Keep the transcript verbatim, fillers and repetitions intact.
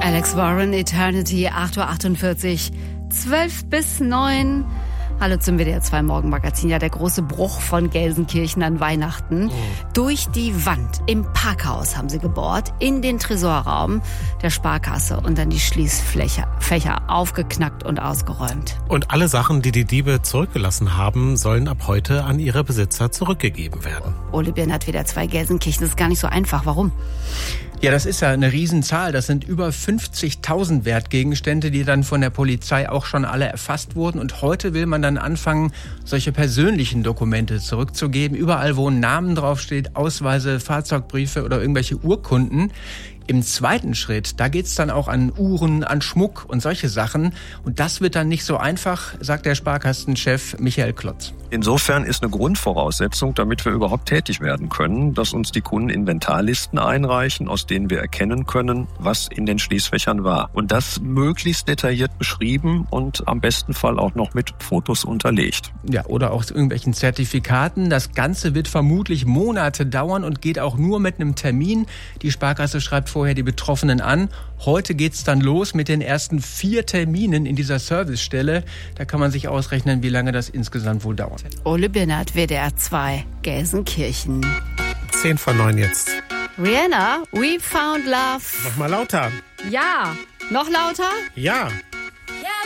Alex Warren, Eternity, acht Uhr achtundvierzig, zwölf bis neun. Hallo zum W D R zwei Morgenmagazin. Ja, der große Bruch von Gelsenkirchen an Weihnachten. Mhm. Durch die Wand im Parkhaus haben sie gebohrt, in den Tresorraum der Sparkasse und dann die Schließfächer Fächer aufgeknackt und ausgeräumt. Und alle Sachen, die die Diebe zurückgelassen haben, sollen ab heute an ihre Besitzer zurückgegeben werden. Ole Birnert, W D R zwei Gelsenkirchen, das ist gar nicht so einfach. Warum? Ja, das ist ja eine Riesenzahl. Das sind über fünfzigtausend Wertgegenstände, die dann von der Polizei auch schon alle erfasst wurden. Und heute will man dann anfangen, solche persönlichen Dokumente zurückzugeben. Überall, wo ein Name draufsteht, Ausweise, Fahrzeugbriefe oder irgendwelche Urkunden. Im zweiten Schritt, da geht's dann auch an Uhren, an Schmuck und solche Sachen. Und das wird dann nicht so einfach, sagt der Sparkassenchef Michael Klotz. Insofern ist eine Grundvoraussetzung, damit wir überhaupt tätig werden können, dass uns die Kunden Inventarlisten einreichen, aus denen wir erkennen können, was in den Schließfächern war. Und das möglichst detailliert beschrieben und am besten Fall auch noch mit Fotos unterlegt. Ja, oder auch irgendwelchen Zertifikaten. Das Ganze wird vermutlich Monate dauern und geht auch nur mit einem Termin. Die Sparkasse schreibt vorher die Betroffenen an. Heute geht's dann los mit den ersten vier Terminen in dieser Servicestelle. Da kann man sich ausrechnen, wie lange das insgesamt wohl dauert. Ole Birnert, W D R zwei Gelsenkirchen. Zehn vor neun jetzt. Rihanna, We Found Love. Noch mal lauter. Ja. Noch lauter? Ja.